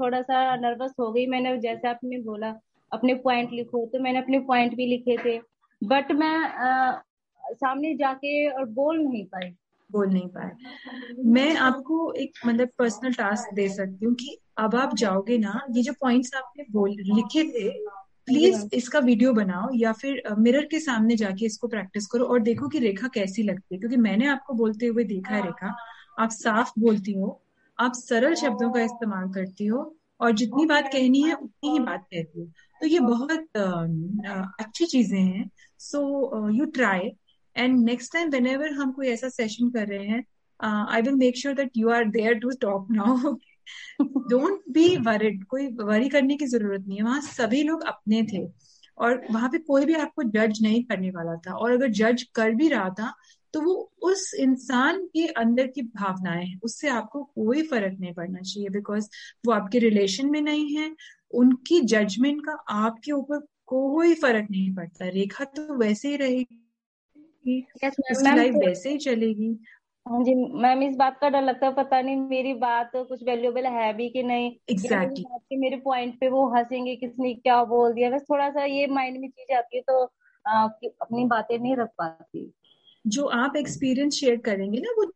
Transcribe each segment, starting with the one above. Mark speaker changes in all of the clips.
Speaker 1: थोड़ा सा नर्वस हो गई। मैंने जैसे आपने बोला अपने पॉइंट लिखो, तो मैंने अपने पॉइंट भी लिखे थे, बट मैं सामने जाके और
Speaker 2: बोल नहीं पाए। मैं आपको एक मतलब पर्सनल टास्क दे सकती हूँ कि अब आप जाओगे ना, ये जो पॉइंट्स आपने बोल लिखे थे,
Speaker 1: हाँ जी
Speaker 2: प्लीज
Speaker 1: मैम।
Speaker 2: इसका वीडियो बनाओ या फिर मिरर के सामने जाके इसको प्रैक्टिस करो और देखो कि रेखा कैसी लगती है, क्योंकि मैंने आपको बोलते हुए देखा है रेखा, आप साफ बोलती हो, आप सरल शब्दों का इस्तेमाल करती हो और जितनी बात कहनी है उतनी ही बात कहती हो। तो ये बहुत अच्छी चीजें हैं। So you try, and next time when हम कोई ऐसा सेशन कर रहे हैं, I will make sure that you are there to talk now. Don't be worried, कोई वरी करने की जरूरत नहीं है, वहां सभी लोग अपने थे और वहां पे कोई भी आपको जज नहीं करने वाला था, और अगर जज कर भी रहा था तो वो उस इंसान के अंदर की भावनाएं हैं, उससे आपको कोई फर्क नहीं पड़ना चाहिए, बिकॉज वो आपके रिलेशन में नहीं है। उनकी जजमेंट का आपके ऊपर कोई फर्क नहीं पड़ता। रेखा तो वैसे ही रहेगी,
Speaker 1: यस मैम।
Speaker 2: उसकी
Speaker 1: मैम
Speaker 2: लाइफ
Speaker 1: तो
Speaker 2: वैसे ही चलेगी।
Speaker 1: हाँ जी मैम, इस बात का डर लगता है पता नहीं मेरी बात कुछ वैल्यूएबल है भी कि नहीं, या मेरी
Speaker 2: एग्जैक्टली।
Speaker 1: बात के मेरे पॉइंट पे वो हंसेंगे किसने क्या बोल दिया। बस थोड़ा सा ये माइंड में चीज आती है, तो कि अपनी बातें नहीं रख पाती।
Speaker 2: जो आप एक्सपीरियंस शेयर करेंगे ना, वो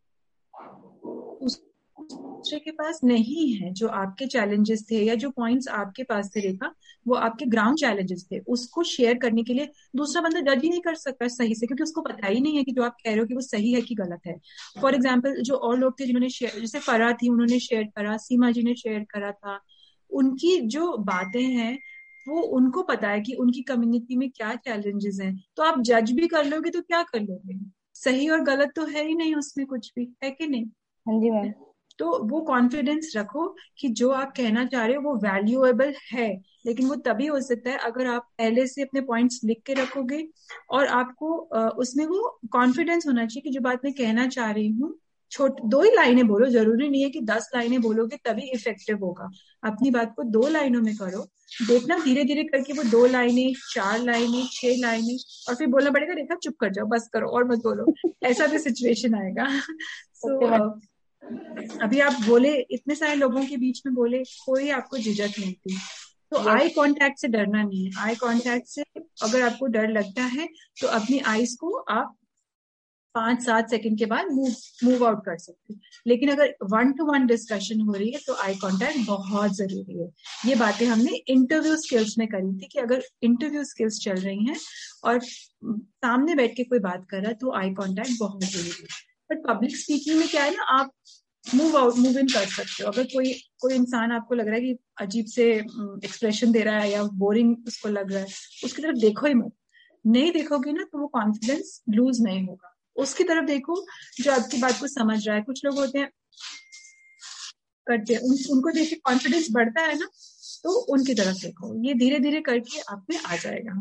Speaker 2: दूसरे के पास नहीं है। जो आपके चैलेंजेस थे या जो पॉइंट्स आपके पास थे रेखा, वो आपके ग्राउंड चैलेंजेस थे, उसको शेयर करने के लिए दूसरा बंदा जज ही नहीं कर सकता सही से, क्योंकि उसको पता ही नहीं है कि जो आप कह रहे हो कि वो सही है कि गलत है। फॉर एग्जाम्पल, जो और लोग थे जिन्होंने शेयर, जैसे फरा थी उन्होंने शेयर करा, सीमा जी ने शेयर करा था, उनकी जो बातें हैं वो उनको पता है कि उनकी कम्युनिटी में क्या चैलेंजेस हैं। तो आप जज भी कर लोगे तो क्या कर लोगे, सही और गलत तो है ही नहीं उसमें कुछ भी, है कि नहीं।
Speaker 1: हाँ जी मैम।
Speaker 2: तो वो कॉन्फिडेंस रखो कि जो आप कहना चाह रहे हो वो वैल्यूएबल है, लेकिन वो तभी हो सकता है अगर आप पहले से अपने पॉइंट्स लिख के रखोगे, और आपको उसमें वो कॉन्फिडेंस होना चाहिए कि जो बात मैं कहना चाह रही हूँ, छोट 2 ही लाइनें बोलो, जरूरी नहीं है कि 10 लाइनें बोलोगे तभी इफेक्टिव होगा। अपनी बात को 2 लाइनों में करो, देखना धीरे धीरे करके वो 2 लाइनें, 4 लाइनें, 6 लाइनें, और फिर बोलना पड़ेगा रेखा चुप कर जाओ, बस करो और मत बोलो, ऐसा भी सिचुएशन आएगा।
Speaker 1: Okay ma'am.
Speaker 2: सो अभी आप बोले, इतने सारे लोगों के बीच में बोले, कोई आपको झिझक नहीं थी। तो
Speaker 1: यस।
Speaker 2: आई कांटेक्ट से डरना नहीं है। आई कांटेक्ट से अगर आपको डर लगता है तो अपनी आईज को आप 5-7 सेकंड के बाद मूव आउट कर सकते हैं, लेकिन अगर 1 to 1 डिस्कशन हो रही है तो आई कांटेक्ट बहुत जरूरी है। ये बातें हमने इंटरव्यू स्किल्स में करी थी कि अगर इंटरव्यू स्किल्स चल रही हैं और सामने बैठ के कोई बात कर रहा है तो आई कांटेक्ट बहुत जरूरी है। बट पब्लिक स्पीकिंग में क्या है ना, आप मूव आउट मूव इन कर सकते हो। अगर कोई कोई इंसान आपको लग रहा है कि अजीब से एक्सप्रेशन दे रहा है या बोरिंग उसको लग रहा है, उसकी तरफ देखो ही मत। नहीं देखोगे ना तो वो कॉन्फिडेंस लूज नहीं होगा। उसकी तरफ देखो जो आपकी बात को समझ रहा है। कुछ लोग होते हैं करते हैं, उनको देख के कॉन्फिडेंस बढ़ता है ना, तो उनकी तरफ देखो, ये धीरे धीरे करके आप में आ जाएगा।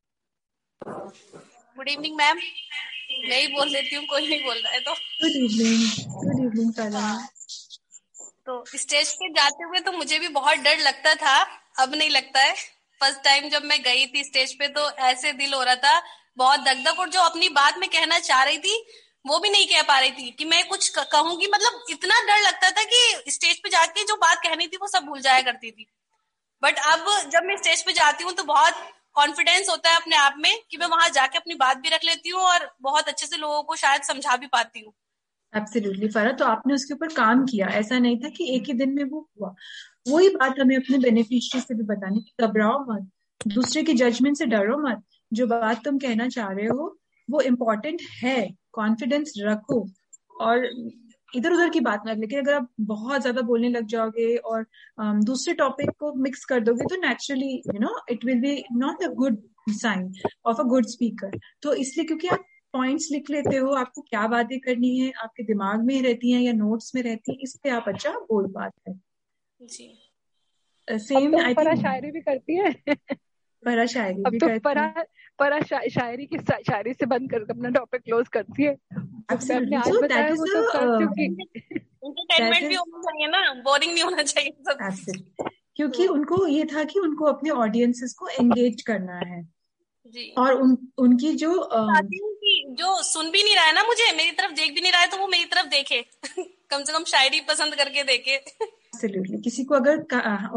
Speaker 3: Good evening ma'am. मैं ही बोल देती हूँ, कोई नहीं बोल रहा है तो।
Speaker 2: Good evening. गुड इवनिंग सारा।
Speaker 3: तो स्टेज पे जाते हुए तो मुझे भी बहुत डर लगता था, अब नहीं लगता है। फर्स्ट टाइम जब मैं गई थी स्टेज पे तो ऐसे दिल हो रहा था, बहुत दगदग, और जो अपनी बात मैं कहना चाह रही थी वो भी नहीं कह पा रही थी कि मैं कुछ कहूंगी। मतलब इतना डर लगता था कि स्टेज पे जाके जो बात कहनी थी वो सब भूल जाया करती थी। बट अब जब मैं स्टेज पे जाती हूँ तो बहुत कॉन्फिडेंस होता है अपने आप में कि मैं वहां जाके अपनी बात भी रख लेती हूँ और बहुत अच्छे से लोगों को शायद समझा भी पाती हूँ।
Speaker 2: एब्सोल्युटली फरा, तो आपने उसके ऊपर काम किया, ऐसा नहीं था कि एक ही दिन में वो हुआ। वही बात हमें अपने बेनिफिशियरी से भी बतानी कि घबराओ मत, दूसरे की जजमेंट से डरो मत। जो बात तुम कहना चाह रहे हो वो इम्पोर्टेंट है, कॉन्फिडेंस रखो और इधर उधर की बात मत। लेकिन अगर आप बहुत ज्यादा बोलने लग जाओगे और दूसरे टॉपिक को मिक्स कर दोगे तो naturally it will be not a good sign of a good speaker. तो इसलिए, क्योंकि आप पॉइंट्स लिख लेते हो, आपको क्या बातें करनी है आपके दिमाग में रहती हैं या नोट्स में रहती हैं, इसलिए आप अच्छा बोल पाते
Speaker 3: जी।
Speaker 2: हैं।
Speaker 4: अब
Speaker 2: सेम
Speaker 4: तो
Speaker 2: आई
Speaker 4: परा
Speaker 2: थिंक
Speaker 4: शायरी भी करती है।
Speaker 2: परा शायरी
Speaker 4: अब
Speaker 2: भी
Speaker 4: तो
Speaker 2: करती है।
Speaker 4: परा शायरी की शायरी से बंद कर अपना टॉपिक क्लोज करती है। जो मैं आपने
Speaker 2: एब्सोल्युटली,
Speaker 4: आज
Speaker 2: सो दैट
Speaker 4: बताया
Speaker 2: इज
Speaker 4: वो तो कर चुकी।
Speaker 2: दैट
Speaker 3: एंटरटेनमेंट भी
Speaker 2: इज
Speaker 3: होना चाहिए ना, बोरिंग नहीं होना चाहिए सब।
Speaker 2: एब्सोल्युटली, क्योंकि
Speaker 3: तो
Speaker 2: उनको ये था कि उनको अपने ऑडियंसेस को एंगेज करना है।
Speaker 3: जी,
Speaker 2: और उनकी जो
Speaker 3: चाहती हूँ कि जो सुन भी नहीं रहा है ना, मुझे मेरी तरफ देख भी नहीं रहा है, तो वो मेरी तरफ देखे। कम से कम शायरी पसंद करके देखे।
Speaker 2: एब्सोल्युटली, किसी को अगर